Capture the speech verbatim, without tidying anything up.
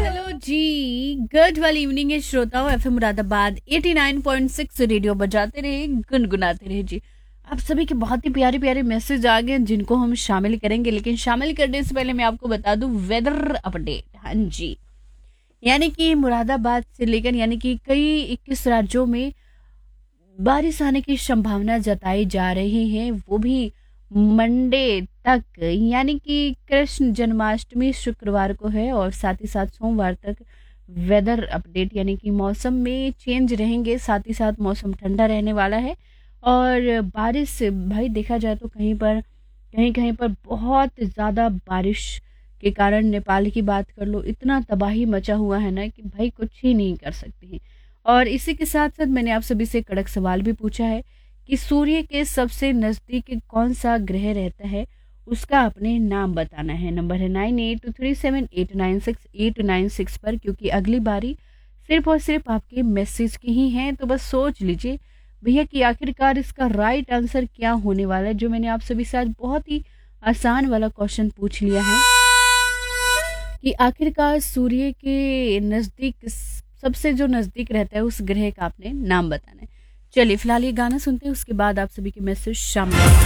Hello जी, good वाली evening है श्रोताओं। FM Moradabad eighty nine point six radio बजाते रहे, गुनगुनाते रहे जी। आप सभी के बहुत ही प्यारे प्यारे मैसेज आ गए जिनको हम शामिल करेंगे, लेकिन शामिल करने से पहले मैं आपको बता दूं वेदर अपडेट। हाँ जी, यानी कि मुरादाबाद से लेकर यानी कि कई इक्कीस राज्यों में बारिश आने की संभावना जताई जा रही है, वो भी मंडे तक, यानी कि कृष्ण जन्माष्टमी शुक्रवार को है और साथ ही साथ सोमवार तक वेदर अपडेट यानी कि मौसम में चेंज रहेंगे, साथ ही साथ मौसम ठंडा रहने वाला है। और बारिश भाई देखा जाए तो कहीं पर कहीं कहीं पर बहुत ज़्यादा बारिश के कारण नेपाल की बात कर लो, इतना तबाही मचा हुआ है ना कि भाई कुछ ही नहीं कर सकते हैं। और इसी के साथ साथ मैंने आप सभी से कड़क सवाल भी पूछा है कि सूर्य के सबसे नजदीक कौन सा ग्रह रहता है, उसका अपने नाम बताना है। नंबर है nine eight to three seven eight nine six eight nine six पर, क्योंकि अगली बारी सिर्फ और सिर्फ आपके मैसेज की ही है। तो बस सोच लीजिए भैया कि आखिरकार इसका राइट आंसर क्या होने वाला है। जो मैंने आप सभी से आज बहुत ही आसान वाला क्वेश्चन पूछ लिया है कि आखिरकार सूर्य के नजदीक सबसे जो नजदीक रहता है उस ग्रह का आपने नाम बताना है। चलिए फिलहाल ये गाना सुनते हैं, उसके बाद आप सभी के मैसेज शामिल